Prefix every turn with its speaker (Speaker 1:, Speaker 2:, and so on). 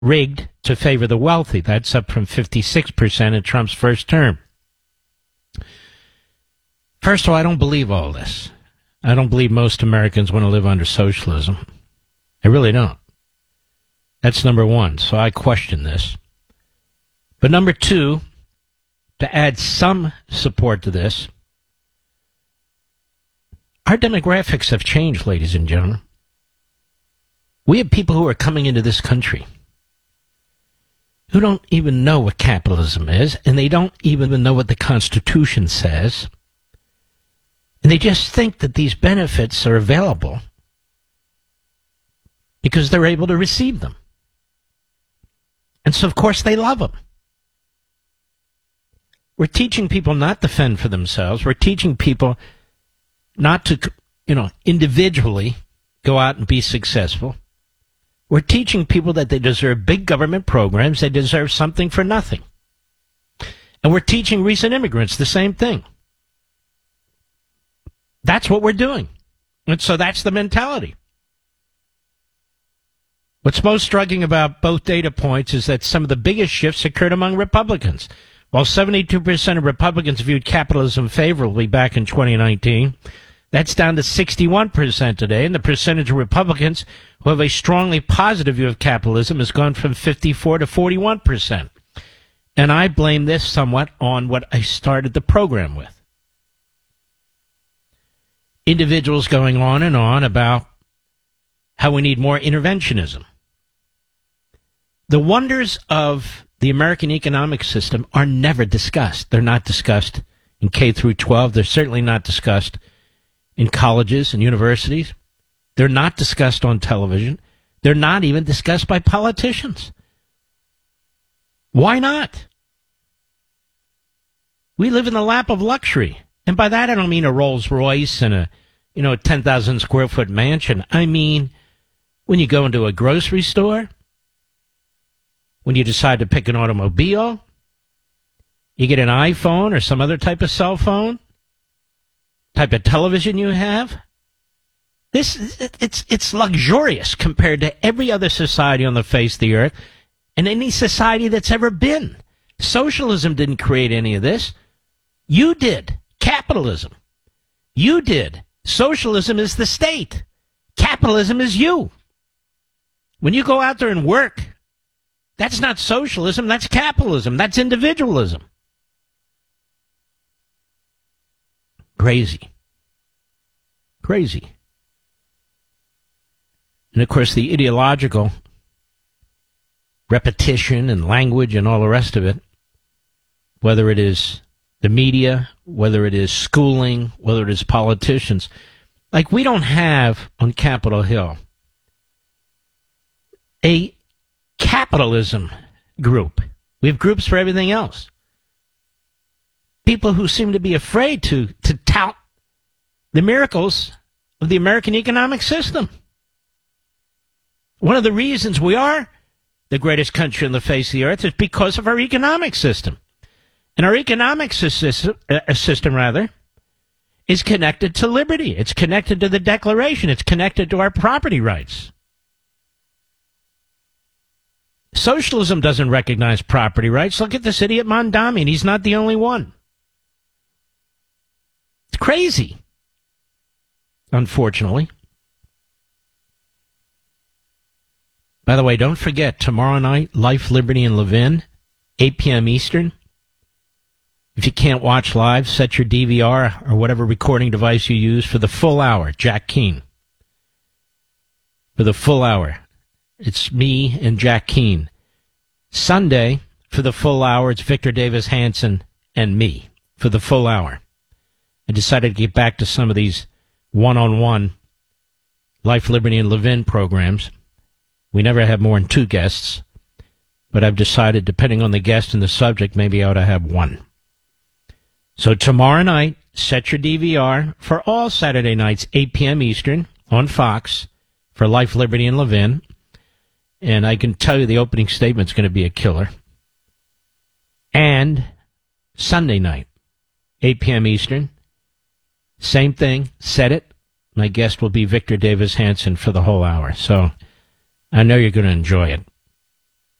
Speaker 1: rigged to favor the wealthy. That's up from 56% in Trump's first term. First of all, I don't believe all this. I don't believe most Americans want to live under socialism. I really don't. That's number one, so I question this. But number two, to add some support to this, our demographics have changed, ladies and gentlemen. We have people who are coming into this country who don't even know what capitalism is, and they don't even know what the Constitution says. And they just think that these benefits are available because they're able to receive them. And so, of course, they love them. We're teaching people not to fend for themselves. We're teaching people not to, individually go out and be successful. We're teaching people that they deserve big government programs. They deserve something for nothing. And we're teaching recent immigrants the same thing. That's what we're doing. And so that's the mentality. What's most striking about both data points is that some of the biggest shifts occurred among Republicans. While 72% of Republicans viewed capitalism favorably back in 2019, that's down to 61% today, and the percentage of Republicans who have a strongly positive view of capitalism has gone from 54 to 41%. And I blame this somewhat on what I started the program with. Individuals going on and on about how we need more interventionism. The wonders of the American economic system are never discussed. They're not discussed in K through 12. They're certainly not discussed in colleges and universities. They're not discussed on television. They're not even discussed by politicians. Why not? We live in the lap of luxury. And by that, I don't mean a Rolls Royce and a 10,000 square foot mansion. I mean, when you go into a grocery store, when you decide to pick an automobile, you get an iPhone or some other type of cell phone, type of television you have. It's luxurious compared to every other society on the face of the earth and any society that's ever been. Socialism didn't create any of this. You did. Capitalism. You did. Socialism is the state. Capitalism is you. When you go out there and work, that's not socialism, that's capitalism, that's individualism. Crazy. Crazy. And of course, the ideological repetition and language and all the rest of it, whether it is the media, whether it is schooling, whether it is politicians. Like, we don't have on Capitol Hill a capitalism group. We have groups for everything else. People who seem to be afraid to tout the miracles of the American economic system. One of the reasons we are the greatest country on the face of the earth is because of our economic system. And our economic system, is connected to liberty. It's connected to the Declaration. It's connected to our property rights. Socialism doesn't recognize property rights. Look at this idiot Mondami, and he's not the only one. It's crazy, unfortunately. By the way, don't forget, tomorrow night, Life, Liberty, and Levin, 8 p.m. Eastern. If you can't watch live, set your DVR or whatever recording device you use for the full hour. Jack Keane. For the full hour. It's me and Jack Keane. Sunday, for the full hour, it's Victor Davis Hanson and me for the full hour. I decided to get back to some of these one-on-one Life, Liberty, and Levin programs. We never have more than 2 guests, but I've decided, depending on the guest and the subject, maybe I ought to have 1. So tomorrow night, set your DVR for all Saturday nights, 8 p.m. Eastern, on Fox, for Life, Liberty, and Levin. And I can tell you the opening statement's going to be a killer. And Sunday night, 8 p.m. Eastern, same thing, set it. My guest will be Victor Davis Hanson for the whole hour. So I know you're going to enjoy it.